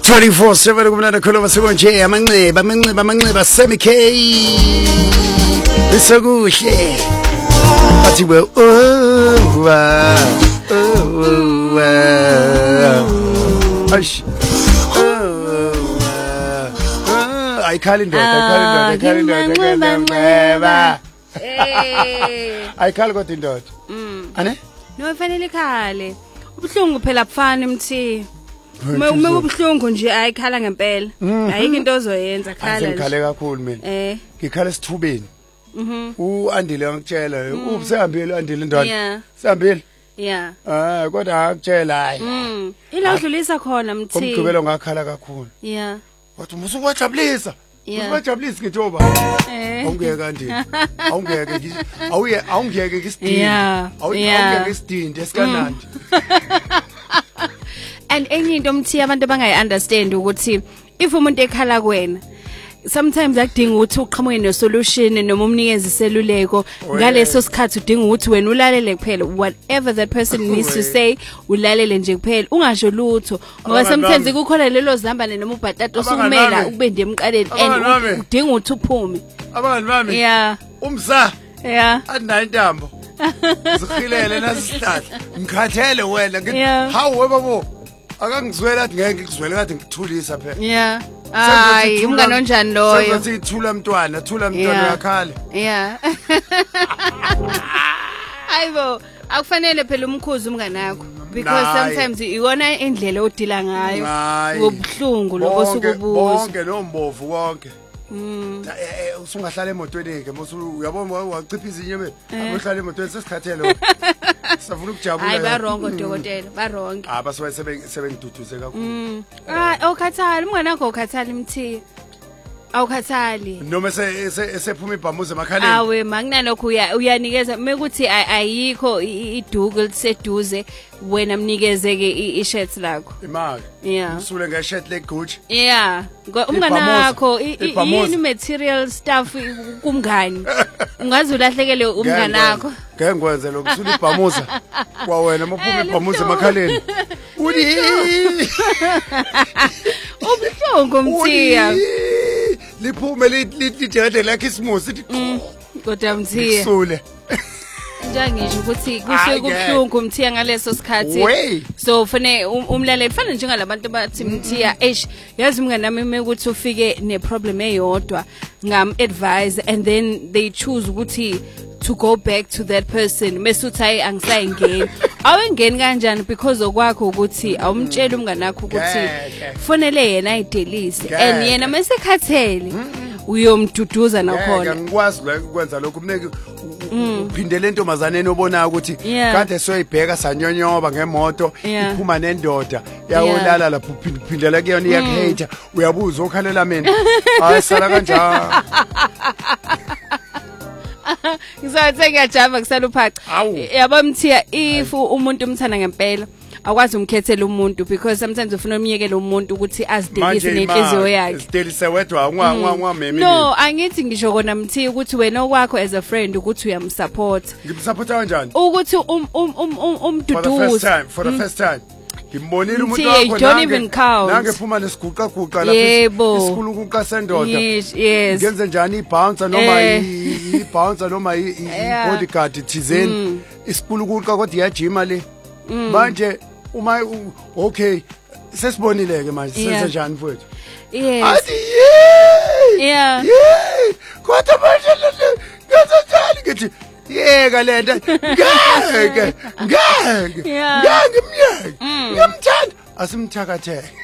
24/7 kumnandi khuluma sekonje amanxeba semi-K Besokuhle Bathi we Aish Ayikhali indoda Ayikhali kodwa indoda Ane? No fanele ikhale ubuhlungu phela bufana emthi Uma ubuhlungu nje ayikhala ngempela ayikho into ozoyenza khala ngikhale kakhulu mina ngikhala esithubeni uAndile ngitshela ubusehambile uAndile indoda sihambile kodwa akutshela hayi ila udlulisa khona mthi umgqibelo ngakhala kakhulu wathi musukubajabulisa usubajabulisa ngithoba awungeke Andile awungeke isidindi awungeke isidindi esikanandi and enye into mthi abantu abangayi-understand ukuthi if umuntu ekhala kuwena sometimes akudinga ukuthi uqhamuke ne-solution noma umnikeze iseluleko ngaleso sikhathi udinga ukuthi wena ulalele kuphela whatever that person needs to say ulalele nje kuphela ungasho lutho ngoba sometimes kukhona lelo zambane noma ubhatata osukumela ukubende emqaleni and udinga ukuthi uphume abangani bami umsa andinayo intambo zikhilele nasisihlahla ngikhathele wena ngithi hawu webabo akangizwela athi ngeke ngikuzwele kade ngikuthulisa phela hayi umngane onjani loyo senze thula mntwana uyakhala hayibo akufanele phela umkhuzi umngane wakho because sometimes iwona indlela odila ngayo ngobuhlungu lokho sukubuza bonke nombovu konke usungahlala emotweni ke uyabona wachiphiza inyeme abahlala emotweni sesikhathele safuna ukujabula hayi barongo dokotela barongo basuke sebengiduduze kakhulu awukhathali umngane wakho ukhathali mthi awukhathali noma esephuma ibhamuze emakhaleni awe makunalokho uyanikeza mekuthi ayikho iduku liseduze wena mnikezeke i-shirt lakho imali usule nge-shirt le-Gucci umngane wakho yini material stuff kumngani ungaze ulahlekele umngane wakho ngeke ngikwenze lokho usule ibhamuza kwawena maphuma ibhamuze emakhaleni ubuhlungu mthiya liphume lidede lakhe isimusi kodwa mthiya sule njengisho ukuthi kusuke kubuhlungu mthiya ngaleso sikhathi so ufune umlaleli fana njengalabantu bathi mthiya yazi umngane nami mekuthi ufike neproblem eyodwa ngam advise and then they choose ukuthi to go back to that person mesuthi hayi angisayingeni awengeni kanjani because okwakho ukuthi awumtshela umngane wakho ukuthi kufanele yena ayidelise and yena mesekhathele uyomduduza nakhona ngikwazi ukwenza lokho umneke uphindele intombazane obona ukuthi kade soyibheka sanyonyoba ngemoto iphuma nendoda yawolala lapho uphindela kuyona iyakheheta uyabuza ukhalela mina hayi sala kanjalo ngizothi ngiyajava kusala uphaca yabo mthiya if umuntu umthanda ngempela akwazi umkhethela umuntu because sometimes ufuna umyekela umuntu ukuthi azidelise nenhliziyo yakhe zidelise wedwa ungwamemi no angithi ngisho kona mthiya ukuthi wena okwakho as a friend ukuthi uyamsupport ngimsupport kanjani ukuthi umduduza for the first time ngimbonile umuntu wakho nange phuma nesiguqa lapho isikhulukuqa sendoda ngenze njani ibouncer noma i-bodyguard thizeni isikhulukuqa kodwa iyajima le manje uma okay sesibonile ke manje senze njani mfowethu athi kodwa manje ngiyathanda ngithi yeka lento ngeke ngimyeke ngimthanda asimthakatheke